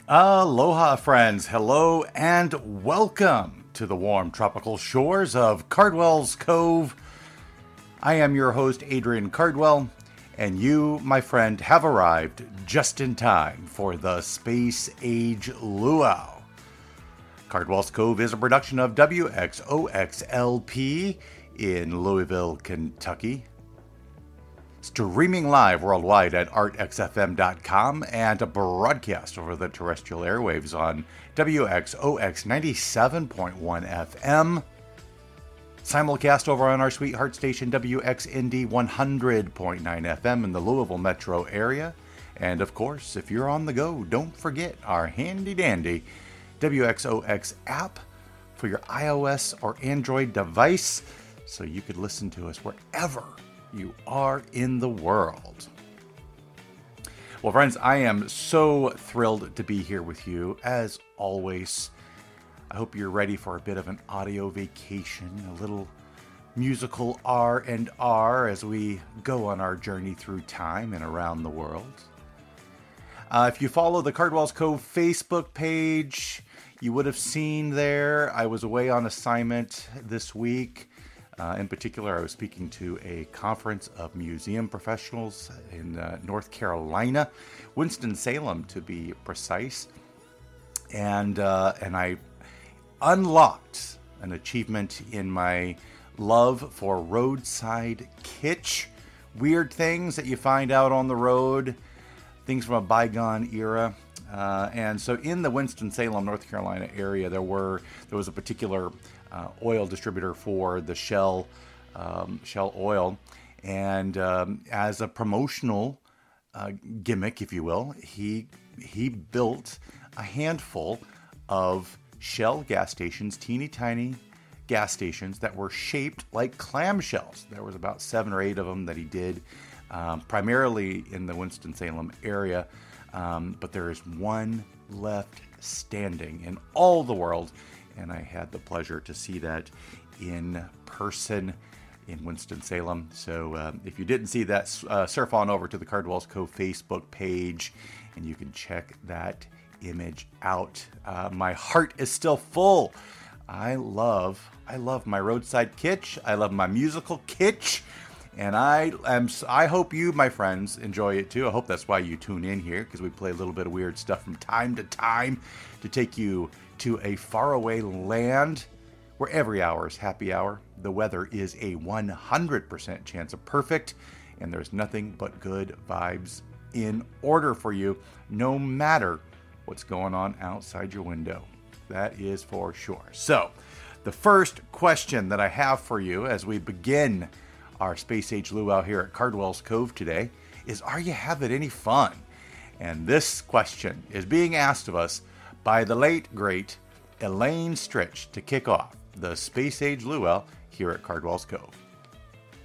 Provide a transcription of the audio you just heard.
Aloha, friends. Hello and welcome to the warm tropical shores of Cardwell's Cove. I am your host, Adrian Cardwell, and you, my friend, have arrived just in time for the Space Age Luau. Cardwell's Cove is a production of WXOXLP in Louisville, Kentucky. Streaming live worldwide at artxfm.com and a broadcast over the terrestrial airwaves on WXOX 97.1 FM. Simulcast over on our sweetheart station WXND 100.9 FM in the Louisville metro area. And of course, if you're on the go, don't forget our handy dandy WXOX app for your iOS or Android device so you could listen to us wherever you are in the world. Well, friends, I am so thrilled to be here with you as always. I hope you're ready for a bit of an audio vacation, a little musical R&R as we go on our journey through time and around the world. If you follow the Cardwell's Cove Facebook page, you would have seen there I was away on assignment this week. In particular, I was speaking to a conference of museum professionals in North Carolina, Winston-Salem to be precise, and I unlocked an achievement in my love for roadside kitsch, weird things that you find out on the road, things from a bygone era. And so in the Winston-Salem, North Carolina area, there was a particular oil distributor for the Shell oil, and as a promotional gimmick, if you will, he built a handful of Shell gas stations, teeny tiny gas stations that were shaped like clamshells. There was about 7 or 8 of them that he did, primarily in the Winston-Salem area, but there is one left standing in all the world. And I had the pleasure to see that in person in Winston-Salem. So if you didn't see that, surf on over to the Cardwell's Cove Facebook page, and you can check that image out. My heart is still full. I love my roadside kitsch. I love my musical kitsch. And I hope you, my friends, enjoy it too. I hope that's why you tune in here, because we play a little bit of weird stuff from time to time to take you to a faraway land where every hour is happy hour. The weather is a 100% chance of perfect, and there's nothing but good vibes in order for you, no matter what's going on outside your window. That is for sure. So, the first question that I have for you as we begin our Space Age Luau here at Cardwell's Cove today is, are you having any fun? And this question is being asked of us by the late, great Elaine Stritch to kick off the Space Age Luau here at Cardwell's Cove.